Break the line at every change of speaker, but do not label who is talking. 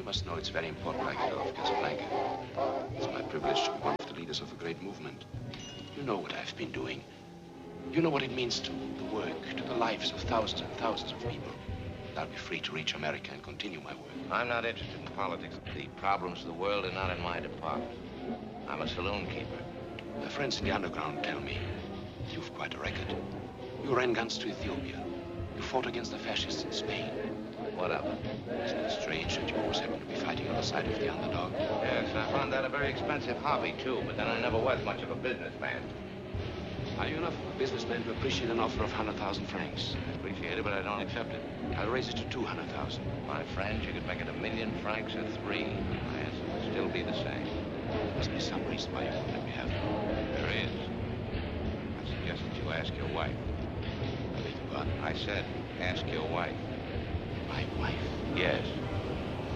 must know it's very important I get off Casablanca. It's my privilege to be one of the leaders of a great movement. You know what I've been doing. You know what it means to the work, to the lives of thousands and thousands of people. I'll be free to reach America and continue my work.
I'm not interested in politics. The problems of the world are not in my department. I'm a saloon keeper.
My friends in the underground tell me you've quite a record. You ran guns to Ethiopia. You fought against the fascists in Spain.
What of it?
Isn't it strange that you always happen to be fighting on the side of the underdog?
Yes, I found that a very expensive hobby, too, but then I never was much of a businessman.
Are you enough of a businessman to appreciate an offer of 100,000 francs?
I appreciate it, but I don't accept it.
I'll raise it to 200,000.
My friend, you could make it 1,000,000 francs or 3. My answer would still be the same.
There must be some reason why you won't let me have it.
There is. I suggest that you ask your wife.
I beg your pardon?
I said, ask your wife.
My wife?
Yes.